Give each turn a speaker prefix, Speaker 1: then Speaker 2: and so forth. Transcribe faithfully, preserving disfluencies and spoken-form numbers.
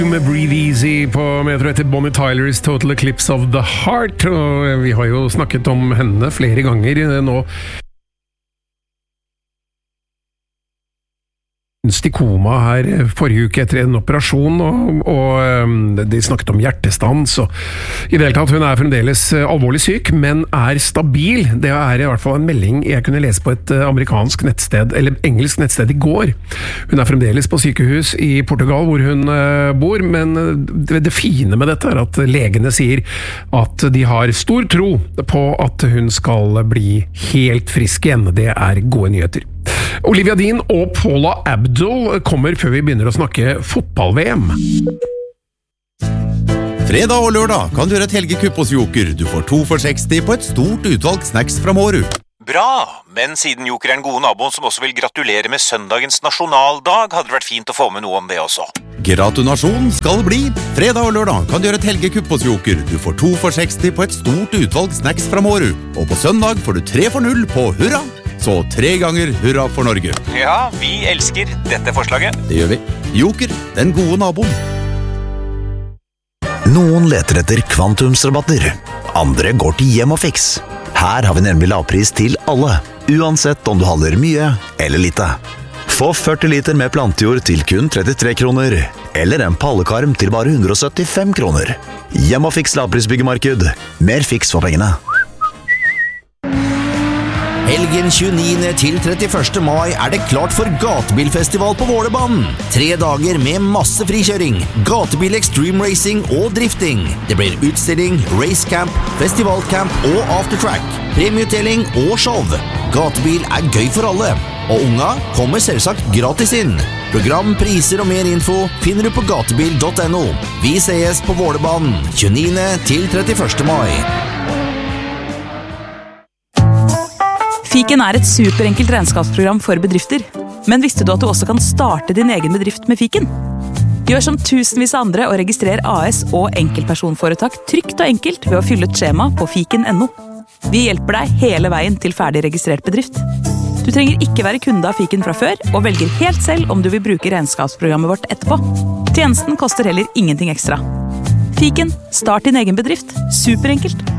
Speaker 1: Med Breathe Easy på Metro etter Bonnie Tyler's Total Eclipse of the Heart, og vi har jo snakket om henne flere ganger nå. I koma her forrige uke etter en operasjon, og, og de snakket om hjertestans, og i det hele tatt, hun er fremdeles alvorlig syk, men er stabil. Det er i hvert fall en melding jeg kunne lese på et amerikansk nettsted, eller engelsk nettsted i går. Hun er fremdeles på sykehus i Portugal, hvor hun bor, men det, det fine med dette er at legene sier at de har stor tro på at hun skal bli helt frisk igjen. Det er gode nyheter. Olivia Dean og Paula Abdul kommer før vi begynner å snakke fotball-V M.
Speaker 2: Fredag og lørdag kan du gjøre et helgekupp hos Joker. Du får to for seksti på et stort utvalg snacks fra Mårud.
Speaker 3: Bra, men siden Joker er en god nabo som også vil gratulere med søndagens nasjonaldag, hadde det vært fint å få med noe om det også.
Speaker 2: Gratulasjon skal bli. Fredag og lørdag kan du gjøre et helgekupp hos Joker. Du får to for seksti på et stort utvalg snacks fra Mårud. Og på søndag får du tre for null på Hurra. Så tre ganger hurra for Norge.
Speaker 3: Ja, vi elsker dette forslaget.
Speaker 2: Det gjør vi. Joker, den gode naboen.
Speaker 4: Noen leter etter kvantumsrabatter. Andre går til Hjem og Fix. Her har vi nemlig lavpris til alle, uansett om du handler mye eller lite. Få førti liter med plantejord til kun trettitre kroner, eller en pallekarm til bare hundre og syttifem kroner. Hjem og Fix lavprisbyggemarked. Mer fiks for pengene.
Speaker 5: Helgen tjueniende til trettiførste mai er det klart for gatebilfestival på Vålerbanen. Tre dager med masse frikjøring, gatebil extreme racing og drifting. Det blir utstilling, racecamp, festivalcamp og aftertrack, premieutdeling og show. Gatebil er gøy for alle, og unga kommer selvsagt gratis inn. Program, priser og mer info finner du på gatebil punktum no. Vi ses på Vålerbanen tjueniende til trettiførste mai.
Speaker 6: Fiken er et superenkelt regnskapsprogram for bedrifter. Men visste du at du også kan starte din egen bedrift med Fiken? Gjør som tusenvis av andre og registrer A S og enkeltpersonforetak trygt og enkelt ved å fylle et skjema på fiken punktum no. Vi hjelper deg hele veien til ferdig registrert bedrift. Du trenger ikke være kunde av Fiken fra før, og velger helt selv om du vil bruke regnskapsprogrammet vårt etterpå. Tjenesten koster heller ingenting ekstra. Fiken, start din egen bedrift. Superenkelt.